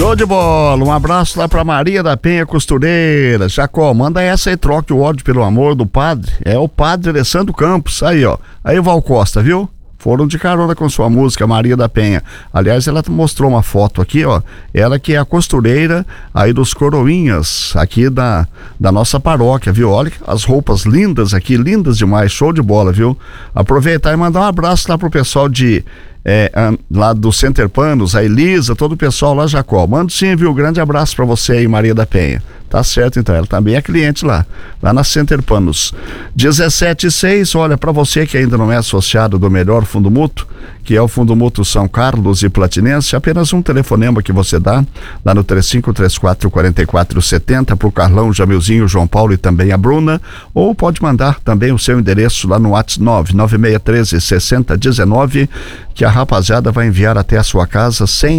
Show de bola, um abraço lá pra Maria da Penha Costureira. Jacó, manda essa aí, troque o ódio pelo amor do padre. É o padre Alessandro Campos, aí ó, aí o Val Costa, viu? Foram de carona com sua música, Maria da Penha. Aliás, ela mostrou uma foto aqui, ó. Ela que é a costureira aí dos Coroinhas, aqui da nossa paróquia, viu? Olha as roupas lindas aqui, lindas demais, show de bola, viu? Aproveitar e mandar um abraço lá pro pessoal lá do Center Panos, a Elisa, todo o pessoal lá, Jacó. Mando sim, viu? Grande abraço pra você aí, Maria da Penha. Tá certo, então, ela também é cliente lá na Center Panos. 17,6, olha, para você que ainda não é associado do melhor fundo mútuo, que é o Fundo Mútuo São Carlos e Platinense, apenas um telefonema que você dá lá no 3534-4470 pro Carlão, Jamilzinho, João Paulo e também a Bruna, ou pode mandar também o seu endereço lá no WhatsApp 99613-6019, que a rapaziada vai enviar até a sua casa sem